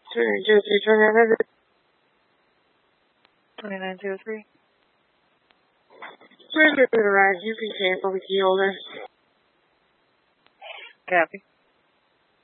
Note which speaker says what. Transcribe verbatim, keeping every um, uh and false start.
Speaker 1: twenty-two, three, twenty-nine, twenty-nine, two, three. We're going to ride. You be careful with the older. Copy.